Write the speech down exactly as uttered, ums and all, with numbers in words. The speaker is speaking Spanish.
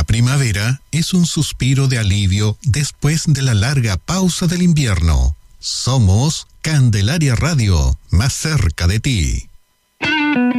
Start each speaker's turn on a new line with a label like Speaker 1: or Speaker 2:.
Speaker 1: La primavera es un suspiro de alivio después de la larga pausa del invierno. Somos Candelaria Radio, más cerca de ti.